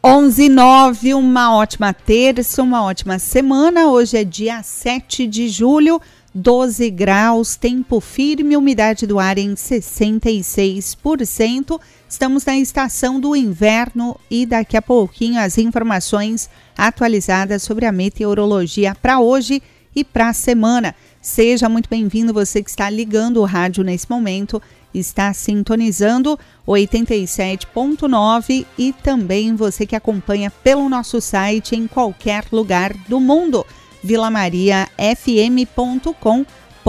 11:09, uma ótima terça, uma ótima semana. Hoje é dia 7 de julho, 12 graus, tempo firme, umidade do ar em 66%. Estamos na estação do inverno e daqui a pouquinho as informações atualizadas sobre a meteorologia para hoje e para a semana. Seja muito bem-vindo, você que está ligando o rádio nesse momento, está sintonizando 87.9 e também você que acompanha pelo nosso site em qualquer lugar do mundo, vilamariafm.com.br.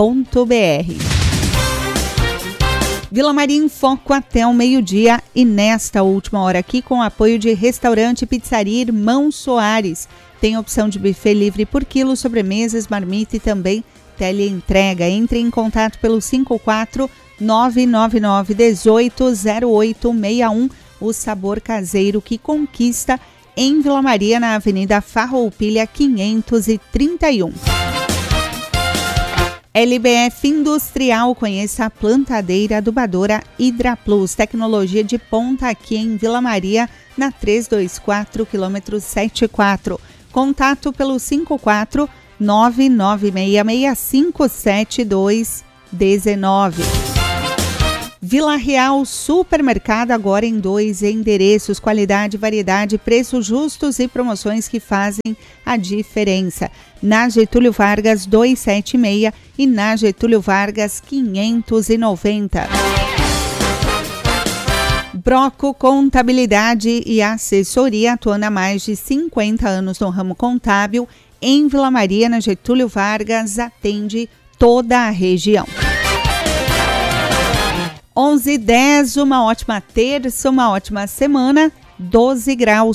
Vila Maria em Foco até o meio-dia e nesta última hora aqui com o apoio de restaurante e pizzaria Irmão Soares. Tem opção de buffet livre por quilo, sobremesas, marmita e também teleentrega. Entre em contato pelo 54999180861, o sabor caseiro que conquista em Vila Maria, na Avenida Farroupilha 531. LBF Industrial, conheça a plantadeira adubadora Hidraplus, tecnologia de ponta aqui em Vila Maria, na 324 km 74. Contato pelo 54996657219. Vila Real Supermercado, agora em 2 endereços, qualidade, variedade, preços justos e promoções que fazem a diferença. Na Getúlio Vargas 276 e na Getúlio Vargas 590. Broco Contabilidade e Assessoria, atuando há mais de 50 anos no ramo contábil, em Vila Maria, na Getúlio Vargas, atende toda a região. 11:10, uma ótima terça, uma ótima semana, 12 graus.